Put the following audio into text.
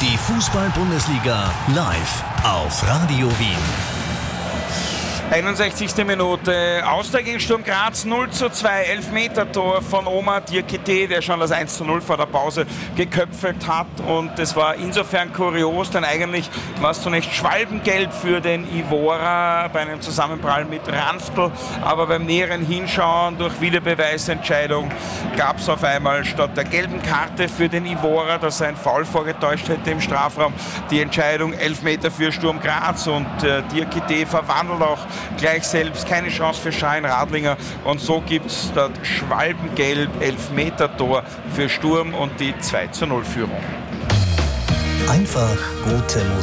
Die Fußball-Bundesliga live auf Radio Wien. 61. Minute, Austria gegen Sturm Graz, 0:2, Elfmeter-Tor von Omar Diakité, der schon das 1:0 vor der Pause geköpfelt hat. Und das war insofern kurios, denn eigentlich war es zunächst schwalbengelb für den Ivora bei einem Zusammenprall mit Ranftl. Aber beim näheren Hinschauen durch Videobeweisentscheidung gab es auf einmal statt der gelben Karte für den Ivora, dass er ein Foul vorgetäuscht hätte im Strafraum, die Entscheidung Elfmeter für Sturm Graz. Und Diakité verwandelt auch gleich selbst, keine Chance für Schein Radlinger, und so gibt es dort schwalbengelb, Elfmeter-Tor für Sturm und die 2:0 Führung. Einfach gute Musik.